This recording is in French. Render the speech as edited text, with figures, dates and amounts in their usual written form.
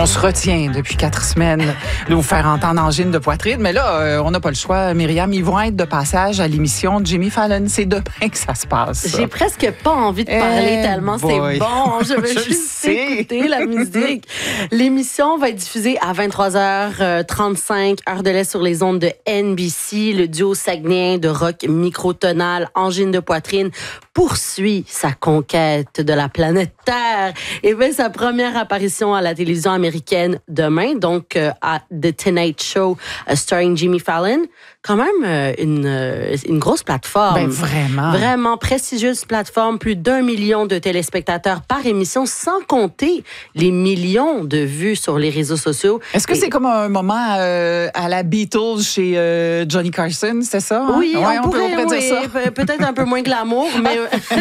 se retient depuis 4 semaines de vous faire entendre angine de poitrine. Mais là, on n'a pas le choix, Myriam. Ils vont être de passage à l'émission de Jimmy Fallon. C'est demain que ça se passe. J'ai presque pas envie de parler tellement c'est bon. Je veux juste écouter la musique. L'émission va être diffusée à 23h35, heure de l'Est sur les ondes de NBC. Le duo saguenéen de rock microtonal, angine de poitrine, poursuit sa conquête de la planète Terre et fait sa première apparition à la télévision américaine demain, donc à The Tonight Show starring Jimmy Fallon. Quand même une grosse plateforme. Ben vraiment. Vraiment prestigieuse plateforme, plus d'1 million de téléspectateurs par émission, sans compter les millions de vues sur les réseaux sociaux. Est-ce que c'est comme un moment à la Beatles chez Johnny Carson, c'est ça? Hein? Oui, ouais, on pourrait dire ça. Peut-être un peu moins glamour, mais